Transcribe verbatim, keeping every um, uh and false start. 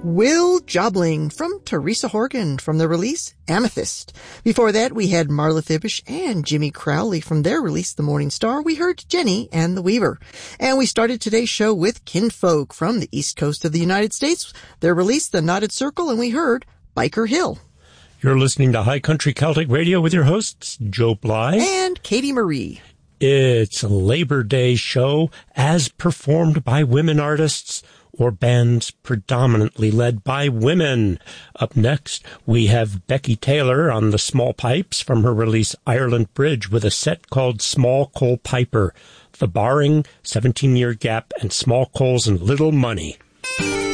Will Jobling from Teresa Horgan from the release Amethyst. Before that, we had Marla Fibish and Jimmy Crowley from their release The Morning Star. We heard Jenny and the Weaver. And we started today's show with Kinfolk from the east coast of the United States. Their release The Knotted Circle, and we heard Biker Hill. You're listening to High Country Celtic Radio with your hosts, Joe Bly and Katie Marie. It's a Labor Day show as performed by women artists or bands predominantly led by women. Up next, we have Becky Taylor on the small pipes from her release Ireland Bridge with a set called Small Coal Piper, The Barring, seventeen-Year Gap, and Small Coals and Little Money.